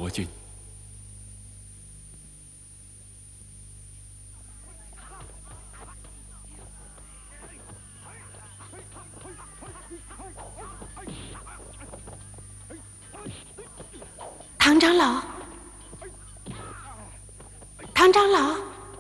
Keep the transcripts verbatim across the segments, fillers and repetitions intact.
国君。 唐长老，唐长老，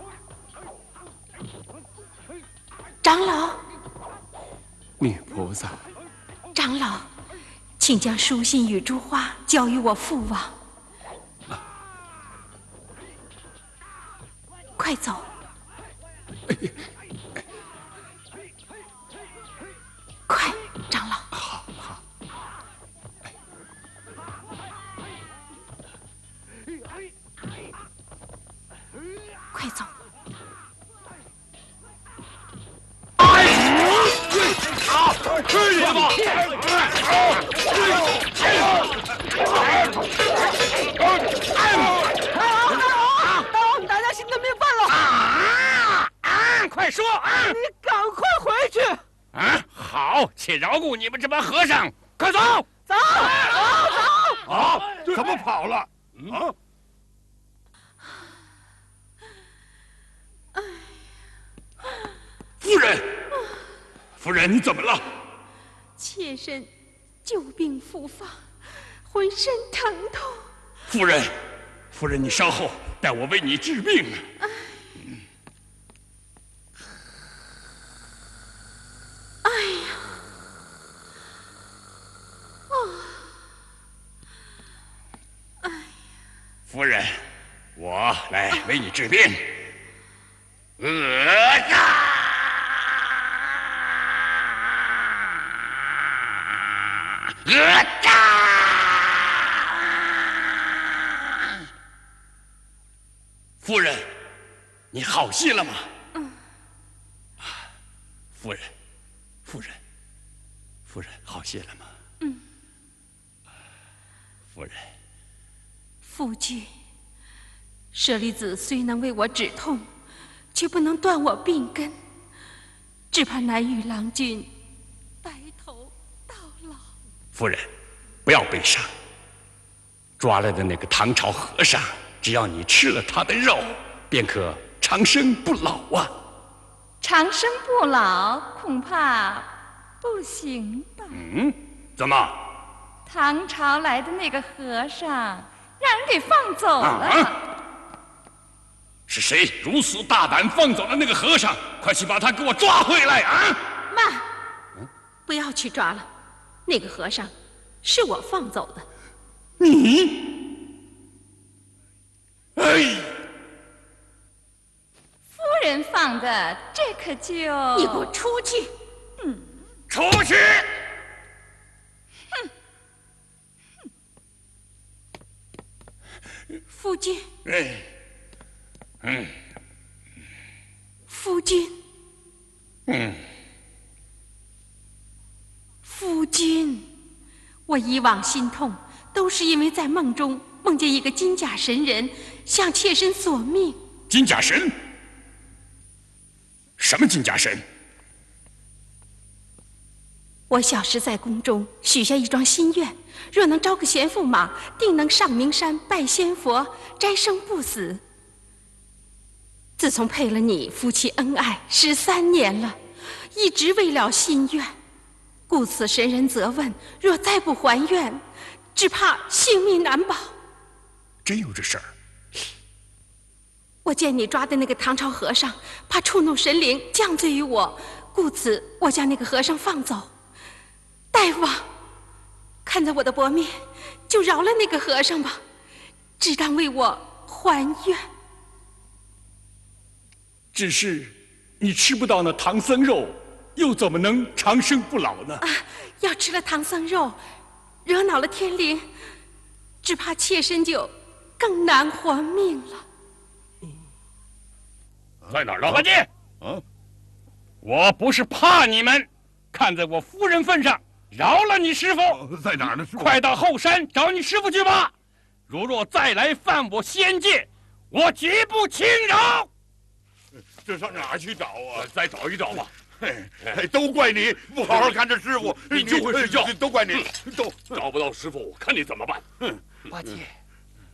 长老， 女菩萨， 长老，请将书信与珠花交与我父王。啊、快走！哎呀 快，长老。 好，好。 快走！ 好，去你的吧！ 大家心疼没饭了！ 啊啊！快说啊！ 你赶快回去！ 啊，好，且饶过你们这帮和尚，快走！ 走，走，走！ 啊，怎么跑了？啊！ 夫人，夫人，你怎么了？ 妾身旧病复发，浑身疼痛。 夫人，夫人，你稍后，待我为你治病。 哎，哎呀，啊，哎呀！ 夫人，我来为你治病。呃呀！ 呃呀！夫人，你好些了吗？嗯。夫人，夫人，夫人，好些了吗？ 嗯。 夫人， 夫君，舍利子虽能为我止痛，却不能断我病根，只怕难与郎君白头到老。 夫人，不要悲伤。抓来的那个唐朝和尚，只要你吃了他的肉，便可长生不老啊！ 长生不老恐怕不行吧？ 嗯，怎么？ 唐朝来的那个和尚让人给放走了。 啊、是谁如此大胆放走了那个和尚？快去把他给我抓回来啊！ 慢，不要去抓了。 那个和尚是我放走的， 你，哎， 夫人放的，这可就…… 你给我出去！ 嗯，出去！ 哼！夫君， 哎，嗯， 夫君， 嗯。 夫君，我以往心痛，都是因为在梦中梦见一个金甲神人向妾身索命。 金甲神？什么金甲神？ 我小时在宫中许下一桩心愿，若能招个贤驸马，定能上名山拜仙佛，斋生不死。自从配了你，夫妻恩爱十三年了，一直未了心愿。 故此神人责问：若再不还愿，只怕性命难保。 真有这事儿？ 我见你抓的那个唐朝和尚，怕触怒神灵，降罪于我，故此我将那个和尚放走。大夫，看在我的薄面，就饶了那个和尚吧，只当为我还愿。 只是你吃不到那唐僧肉。 又怎么能长生不老呢？ 啊！要吃了唐僧肉，惹恼了天灵，只怕妾身就更难活命了。 在哪儿，老八戒？啊！我不是怕你们，看在我夫人份上，饶了你师傅。 在哪儿呢？师傅， 快到后山找你师傅去吧。如若再来犯我仙界，我绝不轻饶。 这上哪儿去找啊？ 再找一找吧。 哎，都怪你不好好看着师傅， 你就会睡觉， 都怪你，都找不到师傅，看你怎么办。 八戒。